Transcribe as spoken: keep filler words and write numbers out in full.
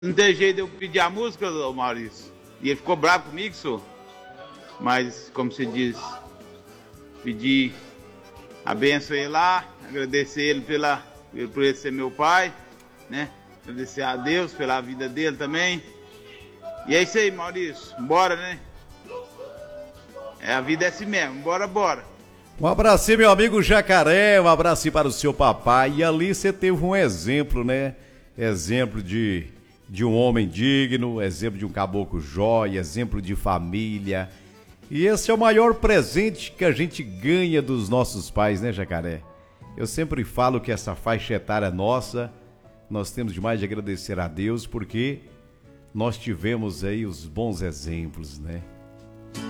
Não tem jeito de eu pedir a música, ô Maurício. E ele ficou bravo comigo, senhor. Mas, como você diz, pedir a bênção a ele lá, agradecer ele pela, por ele ser meu pai, né? Agradecer a Deus pela vida dele também. E é isso aí, Maurício. Bora, né? É, a vida é assim mesmo. Bora, bora. Um abracinho, meu amigo Jacaré, um abracinho para o seu papai. E ali você teve um exemplo, né? Exemplo de, de um homem digno, exemplo de um caboclo jóia, exemplo de família. E esse é o maior presente que a gente ganha dos nossos pais, né, Jacaré? Eu sempre falo que essa faixa etária nossa, nós temos demais de agradecer a Deus, porque nós tivemos aí os bons exemplos, né?